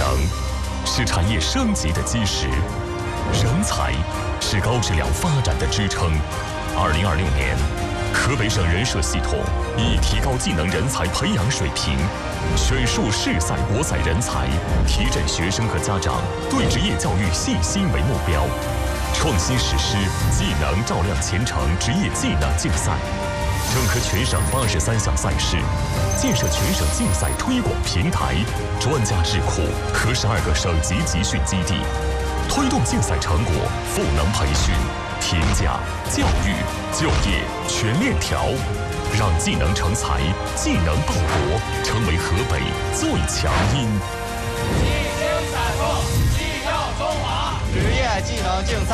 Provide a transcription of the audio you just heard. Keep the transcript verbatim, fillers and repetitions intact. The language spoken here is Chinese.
能是产业升级的基石，人才是高质量发展的支撑。二零二六年，河北省人社系统以提高技能人才培养水平，选树市赛国赛人才，提振学生和家长对职业教育信心为目标，创新实施技能照亮前程职业技能竞赛，整合全省八十三项赛事，建设全省竞赛推广平台、专家智库和十二个省级集训基地，推动竞赛成果赋能培训、评价、教育、就业全链条，让技能成才、技能报国成为河北最强音。 技精赛后，技耀中华，职业技能竞赛